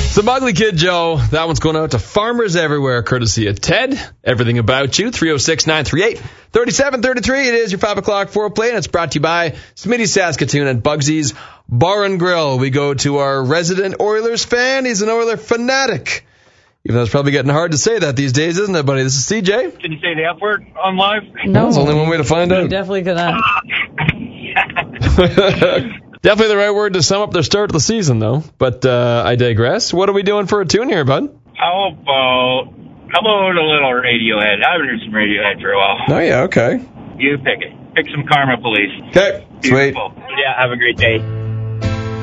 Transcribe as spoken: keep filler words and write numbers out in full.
Some Ugly Kid Joe. That one's going out to farmers everywhere, courtesy of Ted. Everything About You, three oh six, nine three eight, three seven three three. It is your five o'clock foreplay, and it's brought to you by Smitty Saskatoon and Bugsy's Bar and Grill. We go to our resident Oilers fan. He's an Oiler fanatic. Even though it's probably getting hard to say that these days, isn't it, buddy? This is C J. Can you say the F word on live? No. There's only one way to find out. You definitely cannot. Definitely the right word to sum up their start of the season, though. But uh, I digress. What are we doing for a tune here, bud? How about, how about a little Radiohead? I haven't heard some Radiohead for a while. Oh, yeah, okay. You pick it. Pick some Karma Police. Okay, sweet. Beautiful. Yeah, have a great day.